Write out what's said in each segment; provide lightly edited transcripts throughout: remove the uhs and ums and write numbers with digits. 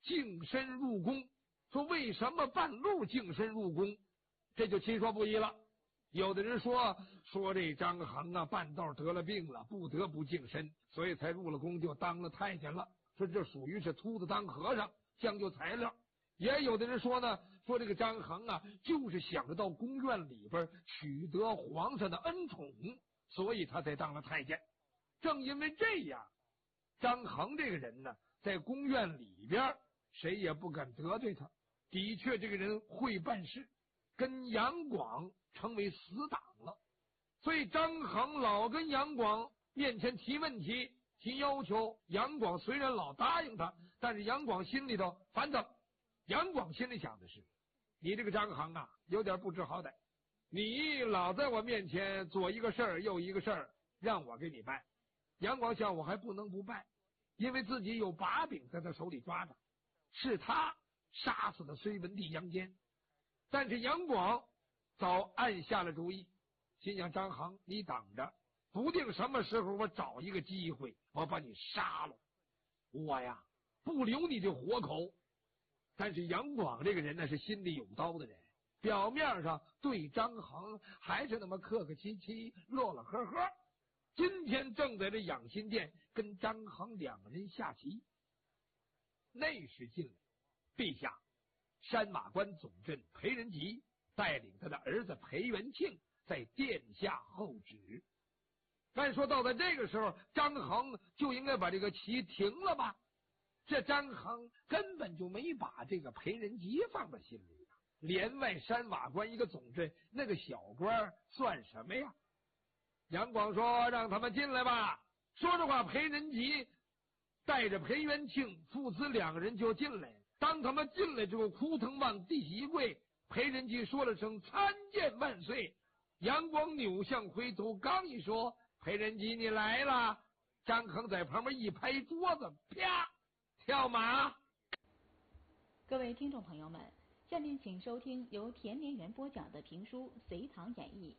净身入宫。说为什么半路净身入宫？这就七说不一了。有的人说这张衡啊，半道得了病了，不得不净身，所以才入了宫，就当了太监了。说这属于是秃子当和尚，将就材料。也有的人说呢，说这个张衡啊，就是想着到宫院里边取得皇上的恩宠，所以他才当了太监。正因为这样，张衡这个人呢，在宫院里边谁也不敢得罪他。的确，这个人会办事，跟杨广成为死党了。所以张衡老跟杨广面前提问题、提要求。杨广虽然老答应他，但是杨广心里头烦他。杨广心里想的是，你这个张衡啊，有点不知好歹，你老在我面前做一个事儿又一个事儿，让我给你办。杨广想，我还不能不办，因为自己有把柄在他手里抓着，是他杀死了隋文帝杨坚。但是杨广早暗下了主意，心想张衡，你等着，不定什么时候我找一个机会，我把你杀了，我呀不留你这活口。但是杨广这个人呢，是心里有刀的人，表面上对张衡还是那么客客气气、乐乐呵呵。今天正在这养心殿跟张衡两个人下棋。那时进来，陛下，山马关总镇裴仁吉带领他的儿子裴元庆在殿下候旨。按说到了这个时候，张衡就应该把这个棋停了吧？这张衡根本就没把这个裴仁吉放在心里啊！连外山瓦关一个总镇，那个小官算什么呀？杨广说：“让他们进来吧。”说着话，裴仁吉带着裴元庆父子两个人就进来。当他们进来之后，哭腾往地一跪。裴仁吉说了声“参见万岁”。杨广扭向回头，刚一说：“裴仁吉，你来了。”张衡在旁边一拍桌子，啪！跳马。 各位听众朋友们，下面请收听由田连元播讲的评书《隋唐演义》。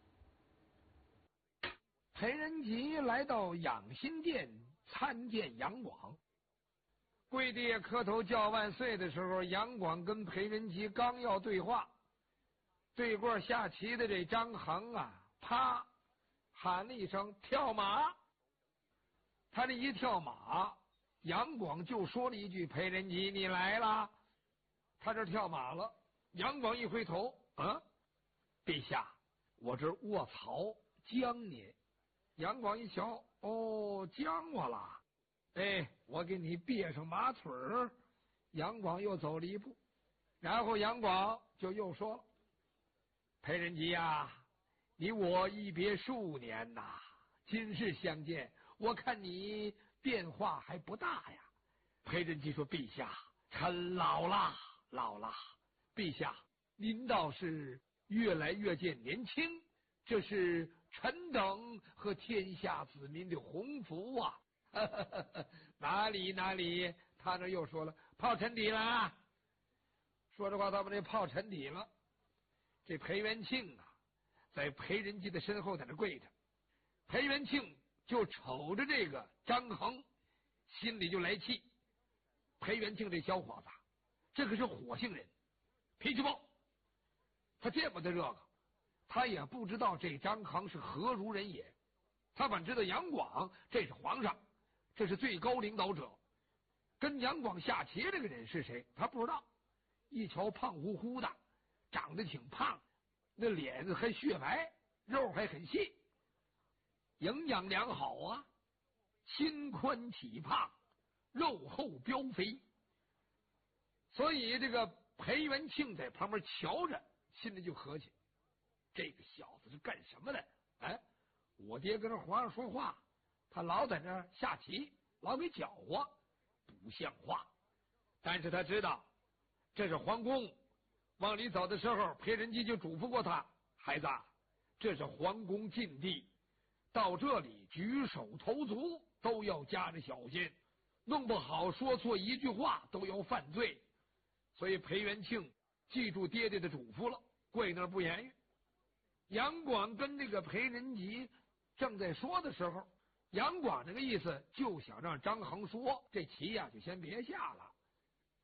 裴仁吉来到养心殿参见杨广，跪地磕头叫万岁的时候，杨广跟裴仁吉刚要对话，对过下棋的这张衡啊，啪喊了一声跳马。他这一跳马，杨广就说了一句：“裴仁吉，你来了。”他这跳马了。杨广一回头，陛下，我这卧槽将你。杨广一瞧，哦，将我了。我给你别上马腿儿。杨广又走了一步，然后杨广就又说了：“裴仁吉呀，你我一别数年呐，今日相见，我看你变化还不大呀。”裴仁吉说：“陛下，臣老了。陛下，您倒是越来越见年轻，这是臣等和天下子民的鸿福啊！”哪里，他那又说了：“泡沉底了。”说这话，他们这泡沉底了。这裴元庆啊，在裴仁吉的身后在那跪着。裴元庆就瞅着这个张衡，心里就来气。裴元庆这小伙子，这可是火性人，脾气暴。他见不得这个，他也不知道这张衡是何如人也。他反知道杨广这是皇上，这是最高领导者。跟杨广下棋这个人是谁，他不知道。一瞧胖乎乎的，长得挺胖，那脸子还雪白，肉还很细，营养良好啊，心宽体胖，肉厚膘肥。所以这个裴元庆在旁边瞧着，心里就合计，这个小子是干什么的？我爹跟着皇上说话，他老在那下棋，老给搅和，不像话。但是他知道这是皇宫，往里走的时候，裴仁吉就嘱咐过他：“孩子，这是皇宫禁地，到这里举手投足都要加着小心，弄不好说错一句话都要犯罪。”所以裴元庆记住爹爹的嘱咐了，跪那儿不言语。杨广跟这个裴仁吉正在说的时候，杨广这个意思就想让张衡说这棋呀就先别下了，